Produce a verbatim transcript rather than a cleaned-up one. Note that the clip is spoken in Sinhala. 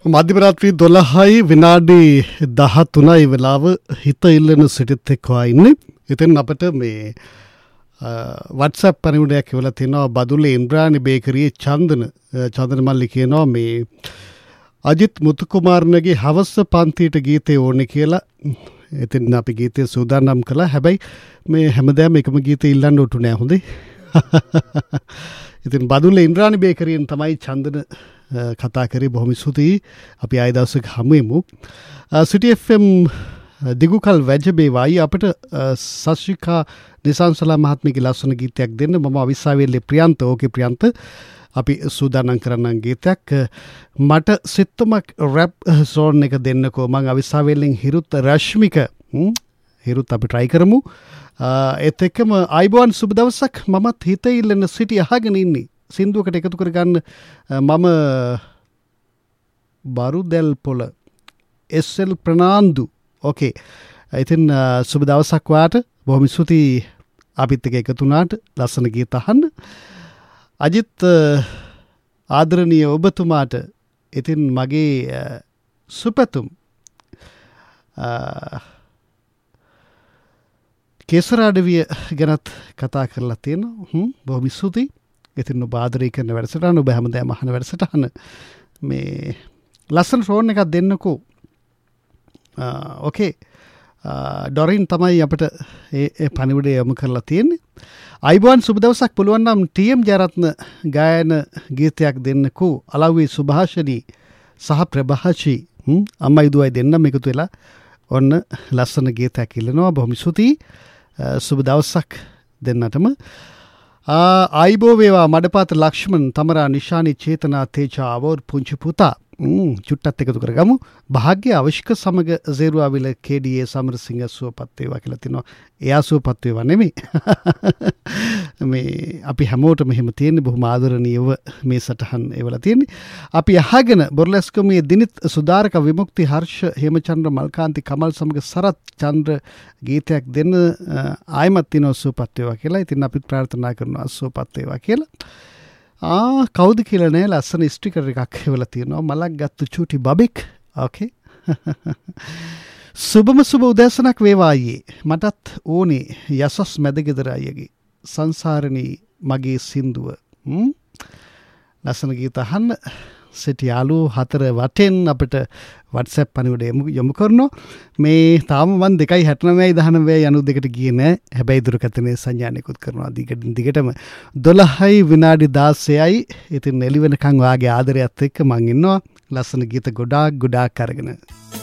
මධ්‍යරාත්‍රී දොළහයි විනාඩි දහතුනයි වෙලාව හිත ඉල්ලන සිටිත් එක්වා ඉන්නේ. ඉතින් අපිට මේ WhatsApp පණිවිඩයක් එවලා තිනවා බදුල්ලේ ඉන්ද්‍රානි බේකරියේ චන්දන චන්දන මල්ලි කියනවා මේ අජිත් මුතුකුමාරනගේ හවස පන්තියට ගීතේ ඕනේ කියලා. ඉතින් අපි ගීතේ සූදානම් කළා. හැබැයි මේ හැමදාම එකම ගීතේ ඉල්ලන්න උටු නෑ හොඳේ. ඉතින් බදුල්ලේ ඉන්ද්‍රානි බේකරියෙන් තමයි චන්දන කතා කරේ. බොහොම ස්තුතියි. අපි ආය දවසක හමු වෙමු. සිටි එෆ් එම් දිගුකල් වැජබේ වයි අපිට සශ්‍රිකා නිසංසලා මහත්මියගේ ලස්සන ගීතයක් දෙන්න. මම අවිස්සාවේල්ලේ ප්‍රියන්ත. ඕකේ ප්‍රියන්ත. අපි සූදානම් කරන්න ගීතයක්. මට සිත්තමක් රැප් සෝන් එක දෙන්නකෝ. මම අවිස්සාවේල්ලෙන් හිරුත් රශ්මික හිරුත් අපි try කරමු. ඒත් එක්කම ආයිබෝන් සුබ දවසක්. මමත් හිත ඉල්ලන සිටි අහගෙන ඉන්නේ. සින්දුවකට එකතු කරගන්න මම බරුදැල් පොළ එස් එල් ප්‍රනාන්දු. ඕකේ. ඉතින් සුබ දවසක් වාට. බොහොම ස්තුතියි අපිත් එක්ක එකතු වුණාට. ලස්සන ගීත අහන්න. අජිත් ආදරණීය ඔබතුමාට ඉතින් මගේ සුපතුම් කේසර අඩවිය ගැනත් කතා කරලා තියෙනවා. බොහොම ස්තුතියි. ඉතින් ඔබ ආදරය කරන වැඩසටහන, ඔබ හැමදාම අහන වැඩසටහන මේ ලස්සන ෆෝන් එකක් දෙන්නකෝ. ඕකේ. ඩොරින් තමයි අපිට ඒ පණිවිඩය යොමු කරලා තියෙන්නේ. අයිබෝන් සුබ දවසක්. පුළුවන් නම් ටී එම් ජයරත්න ගායන ගීතයක් දෙන්නකෝ. අලව්වේ සුභාෂණී සහ ප්‍රභාෂී අම්මයි දුවයි දෙන්නම එකතු වෙලා ඔන්න ලස්සන ගීතයක් ඉල්ලනවා. බොහොම ස්තුතියි. සුබ දවසක් දෙන්නටම. ආයිබෝ වේවා මඩපාත ලක්ෂ්මන් තමරා නිශානි චේතනා තේජා අවෝර් පුංචි පුතා චුට්ටත් එකතු කරගමු. භාග්‍ය අවශ්‍යක සමග සේරුවාවිල කේ ඩී ඒ සමරසිංහ සුවපත් වේවා කියලා තිනවා. එයා සුවපත් වේවා නෙමෙයි. මේ අපි හැමෝටම මෙහෙම තියෙන්නේ. බොහොම ආදරණීයව මේ සටහන් ඒවලා තියෙන්නේ. අපි අහගෙන බොරලැස්කමේ දිනිත් සුදාරක විමුක්ති හර්ෂ හේමචන්ද්‍ර මල්කාන්ති කමල් සමග සරත් චන්ද්‍ර ගීතයක් දෙන්න ආයමත් තිනවා සුවපත් වේවා කියලා. ඉතින් අපිත් ප්‍රාර්ථනා කරනවා සුවපත් වේවා කියලා. ආ කවුද කියලා නෑ. ලස්සන ස්ටිකර් එකක් එවලා තියෙනවා. මලක් ගත්තු චූටි බබෙක්. ඕකේ. සුබම සුබ උදෑසනක් වේවා අයියේ. මටත් ඕනේ යසස් මැදගෙදර අයියගේ සංසාරණී මගේ සින්දුව. ලස්සන ගීත අහන්න සිටි යාළුවෝ හතර වටෙන් අපිට WhatsApp පණිවිඩය යොමු කරනවා. මේ තාම මන් දෙකයි හැටනවයයි දහනවයයි යනු දෙකට ගියේ නෑ. හැබැයි දුරකථනයේ සංඥා නිකුත් කරනවා දිගටින් දිගටම. දොළහයි විනාඩි දාසයයි. ඉතින් එළි වෙනකන් ඔයාගේ ආදරයත් එක්ක මං ඉන්නවා. ලස්සන ගීත ගොඩාක් ගොඩාක් අරගෙන.